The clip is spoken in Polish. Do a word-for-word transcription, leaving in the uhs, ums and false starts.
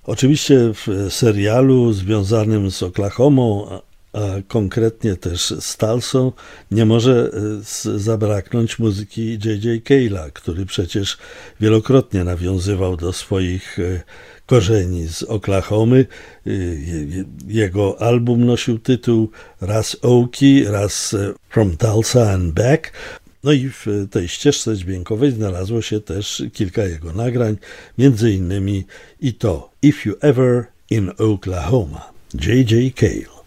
Oczywiście w serialu związanym z Oklahomą, a konkretnie też z Tulsą, nie może zabraknąć muzyki J J Cale'a, który przecież wielokrotnie nawiązywał do swoich korzeni z Oklahomy. Jego album nosił tytuł raz Okie, raz From Tulsa and Back. No i w tej ścieżce dźwiękowej znalazło się też kilka jego nagrań, między innymi i to If You Ever in Oklahoma, J J Cale.